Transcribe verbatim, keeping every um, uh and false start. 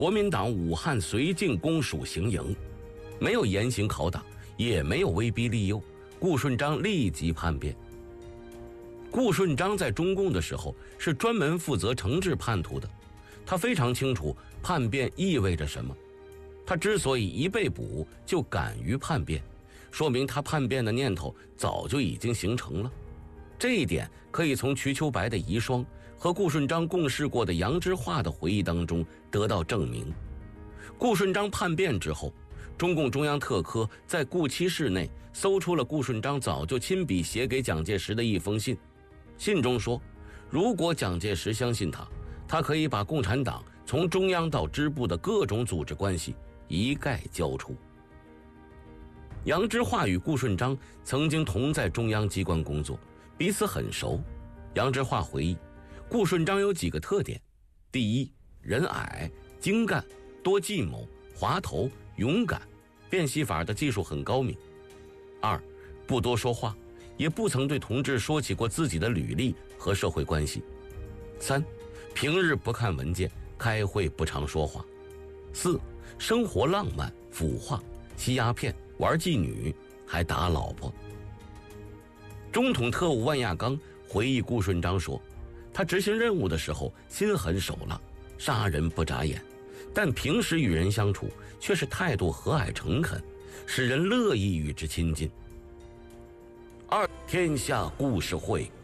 国民党武汉绥靖公署行营，没有严刑拷打，也没有威逼利诱，顾顺章立即叛变。顾顺章在中共的时候是专门负责惩治叛徒的，他非常清楚叛变意味着什么。他之所以一被捕就敢于叛变，说明他叛变的念头早就已经形成了。这一点可以从瞿秋白的遗孀和顾顺章共事过的杨之化的回忆当中得到证明。顾顺章叛变之后，中共中央特科在顾七室内搜出了顾顺章早就亲笔写给蒋介石的一封信，信中说，如果蒋介石相信他，他可以把共产党从中央到支部的各种组织关系一概交出。杨之化与顾顺章曾经同在中央机关工作，彼此很熟。杨之化回忆，顾顺章有几个特点：第一，人矮、精干、多计谋、滑头、勇敢，变戏法的技术很高明；二，不多说话，也不曾对同志说起过自己的履历和社会关系；三，平日不看文件，开会不常说话；四，生活浪漫、腐化，吸鸦片，玩妓女，还打老婆。中统特务万亚刚回忆顾顺章说，他执行任务的时候心狠手辣，杀人不眨眼，但平时与人相处却是态度和蔼诚恳，使人乐意与之亲近。二天下故事会